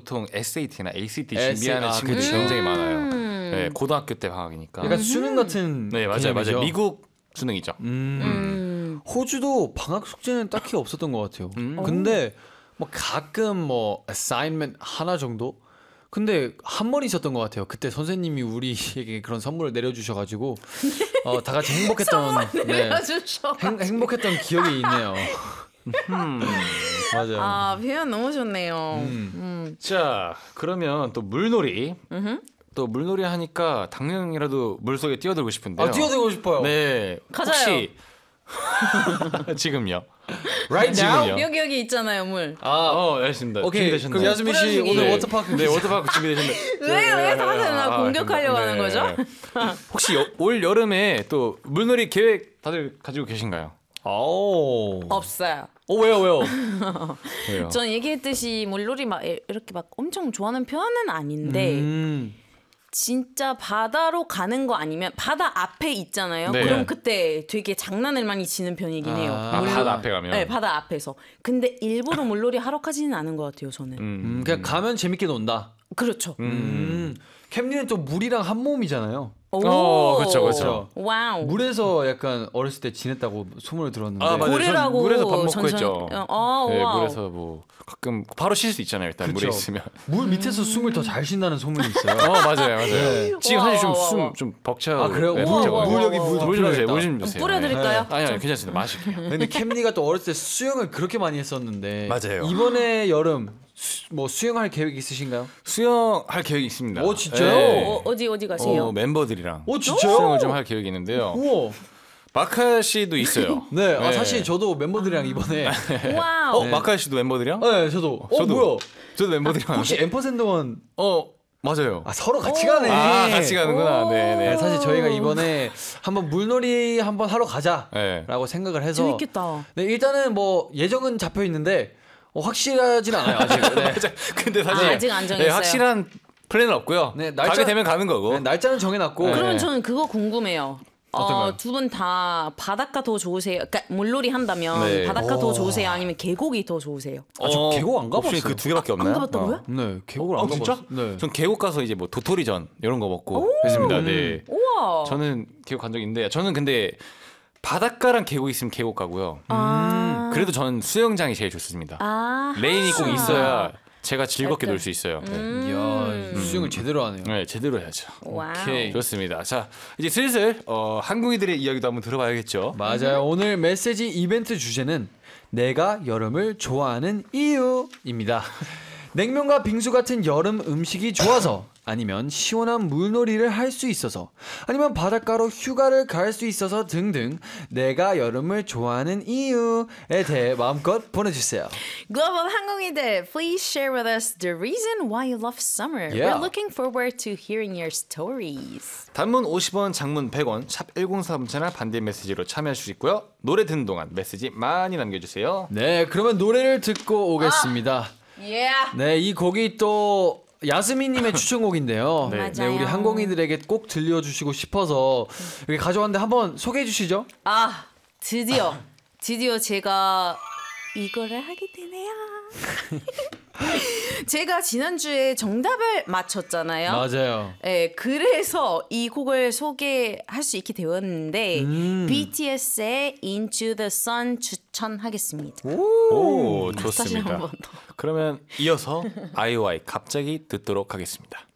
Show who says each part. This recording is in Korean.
Speaker 1: 보통 SAT나 ACT 준비하는 친구들이
Speaker 2: 그쵸.
Speaker 1: 굉장히 많아요. 네, 고등학교 때 방학이니까.
Speaker 2: 약간 수능 같은
Speaker 1: 네, 맞아요,
Speaker 2: 개념이죠.
Speaker 1: 맞아요. 미국 수능이죠.
Speaker 2: 호주도 방학 숙제는 딱히 없었던 것 같아요. 근데 뭐 가끔 뭐 assignment 하나 정도. 근데 한 번 있었던 것 같아요. 그때 선생님이 우리에게 그런 선물을 내려주셔가지고 다 같이 행복했던 행복했던 기억이 있네요. 맞아요.
Speaker 3: 아, 표현 너무 좋네요.
Speaker 1: 자, 그러면 또 물놀이. 또 물놀이 하니까 당연히라도 물 속에 뛰어들고 싶은데요.
Speaker 2: 뛰어들고 싶어요.
Speaker 1: 네,
Speaker 3: 가자요.
Speaker 1: 혹시 지금요?
Speaker 2: Right now?
Speaker 1: 지금요?
Speaker 3: 여기 있잖아요, 물.
Speaker 1: 알겠습니다.
Speaker 2: 오케이.
Speaker 1: 준비되셨나요?
Speaker 2: 그럼 야스민 씨
Speaker 3: 뿌려주기.
Speaker 2: 오늘
Speaker 1: 네.
Speaker 2: 워터파크
Speaker 1: 네, 워터파크 준비되셨나요?
Speaker 3: 왜 다들 나 공격하려고
Speaker 1: 네.
Speaker 3: 하는 거죠?
Speaker 1: 혹시 올 여름에 또 물놀이 계획 다들 가지고 계신가요?
Speaker 3: 없어요.
Speaker 2: 왜요?
Speaker 1: 왜요?
Speaker 3: 전 얘기했듯이 물놀이 막 이렇게 막 엄청 좋아하는 편은 아닌데 진짜 바다로 가는 거 아니면 바다 앞에 있잖아요.
Speaker 1: 네.
Speaker 3: 그럼 그때 되게 장난을 많이 치는 편이긴 해요.
Speaker 1: 바다 앞에 가면?
Speaker 3: 네, 바다 앞에서. 근데 일부러 물놀이 하러 가지는 않은 것 같아요, 저는.
Speaker 2: 그냥 가면 재밌게 논다.
Speaker 3: 그렇죠.
Speaker 2: 캠리는 또 물이랑 한 몸이잖아요.
Speaker 1: 그렇죠.
Speaker 3: 와우.
Speaker 2: 물에서 약간 어렸을 때 지냈다고 소문을 들었는데.
Speaker 1: 맞아요.
Speaker 3: 고래라고
Speaker 1: 물에서 밥 먹고
Speaker 3: 전선-
Speaker 1: 했죠. 네,
Speaker 3: 와우.
Speaker 1: 물에서 뭐 가끔 바로 쉴 수 있잖아요. 일단 물에
Speaker 2: 그쵸.
Speaker 1: 있으면.
Speaker 2: 물 밑에서 숨을 더 잘 쉰다는 소문이 있어요.
Speaker 1: 맞아요.
Speaker 2: 네.
Speaker 1: 지금 사실
Speaker 3: 와.
Speaker 1: 좀 숨 좀 벅차고.
Speaker 2: 아, 그래요?
Speaker 1: 네,
Speaker 2: 물
Speaker 1: 벅차거든요.
Speaker 2: 여기 물더
Speaker 1: 물 좀 주세요.
Speaker 2: 필요하겠다.
Speaker 1: 물 좀 주세요.
Speaker 3: 뿌려드릴까요?
Speaker 1: 네. 아니요, 괜찮습니다. 마실게요.
Speaker 2: 근데 캠리가 또 어렸을 때 수영을 그렇게 많이 했었는데
Speaker 1: 맞아요.
Speaker 2: 이번에 여름 뭐 수영할 계획 있으신가요?
Speaker 1: 수영할 계획이 있습니다.
Speaker 2: 오, 진짜요?
Speaker 1: 네.
Speaker 3: 어디 가세요?
Speaker 1: 멤버들이랑
Speaker 2: 진짜요?
Speaker 1: 수영을 좀 할 계획이 있는데요.
Speaker 2: 우와.
Speaker 1: 마카 씨도 있어요.
Speaker 2: 네, 사실 저도 멤버들이랑 이번에
Speaker 3: 와우.
Speaker 1: 마카 씨도 멤버들이랑?
Speaker 2: 네, 저도 뭐야?
Speaker 1: 저도 멤버들이랑.
Speaker 2: 혹시 앰퍼샌드원
Speaker 1: 맞아요.
Speaker 2: 서로 같이 가네.
Speaker 1: 같이 가는구나.
Speaker 2: 네,
Speaker 1: 네.
Speaker 2: 사실 저희가 이번에 한번 물놀이 한번 하러 가자라고
Speaker 1: 네.
Speaker 2: 생각을 해서
Speaker 3: 재밌겠다.
Speaker 2: 네, 일단은 뭐 예정은 잡혀 있는데 확실하진 않아요 아직. 네.
Speaker 1: 근데 사실
Speaker 3: 아직 안 정했어요.
Speaker 1: 확실한 플랜은 없고요.
Speaker 2: 네,
Speaker 1: 가게 되면 가는 거고.
Speaker 2: 네, 날짜는 정해놨고.
Speaker 3: 그러면
Speaker 1: 네.
Speaker 3: 저는 그거 궁금해요.
Speaker 2: 어떤가요?
Speaker 3: 두 분 다 바닷가 더 좋으세요? 그러니까 물놀이 한다면
Speaker 1: 네.
Speaker 3: 바닷가 더 좋으세요? 아니면 계곡이 더 좋으세요?
Speaker 2: 저 계곡 안 가봤어요.
Speaker 1: 옵션이 그 두 개밖에 없나요?
Speaker 3: 안 가봤다고요?
Speaker 2: 네, 계곡을 안
Speaker 1: 진짜?
Speaker 2: 가봤어요. 네.
Speaker 1: 전 계곡 가서 이제 뭐 도토리전 이런 거 먹고 했습니다. 네.
Speaker 3: 우와.
Speaker 1: 저는 계곡 간 적 있는데 저는 근데 바닷가랑 계곡 있으면 계곡 가고요. 그래도 저는 수영장이 제일 좋습니다. 레인이 꼭 있어야 제가 즐겁게 놀 수 있어요. 네.
Speaker 2: 이야, 수영을 제대로 하네요.
Speaker 1: 네, 제대로 해야죠.
Speaker 3: 와우.
Speaker 2: 오케이.
Speaker 1: 좋습니다. 자, 이제 슬슬 한국인들의 이야기도 한번 들어봐야겠죠.
Speaker 2: 맞아요. 오늘 메시지 이벤트 주제는 내가 여름을 좋아하는 이유입니다. 냉면과 빙수 같은 여름 음식이 좋아서 아니면 시원한 물놀이를 할 수 있어서 아니면 바닷가로 휴가를 갈 수 있어서 등등 내가 여름을 좋아하는 이유에 대해 마음껏 보내주세요.
Speaker 3: 글로벌 항공인들, please share with us the reason why you love summer.
Speaker 2: Yeah.
Speaker 3: We're looking forward to hearing your stories.
Speaker 1: 단문 50원, 장문 100원, 샵 1043 채널 반대 메시지로 참여할 수 있고요. 노래 듣는 동안 메시지 많이 남겨주세요.
Speaker 2: 네, 그러면 노래를 듣고 오겠습니다.
Speaker 3: Yeah.
Speaker 2: 네, 이 곡이 또 야스민님의 추천곡인데요.
Speaker 3: 맞아요.
Speaker 2: 네, 우리 항공이들에게 꼭 들려주시고 싶어서 이렇게 가져왔는데 한번 소개해 주시죠.
Speaker 3: 드디어 제가 이거를 하게 되네요. 제가 지난주에 정답을 맞췄잖아요.
Speaker 2: 맞아요.
Speaker 3: 네, 그래서 이 곡을 소개할 수 있게 되었는데 BTS의 Into the Sun 추천하겠습니다.
Speaker 1: 오,
Speaker 3: 다시
Speaker 1: 좋습니다.
Speaker 3: 한번 더.
Speaker 1: 그러면 이어서 아이오아이 갑자기 듣도록 하겠습니다.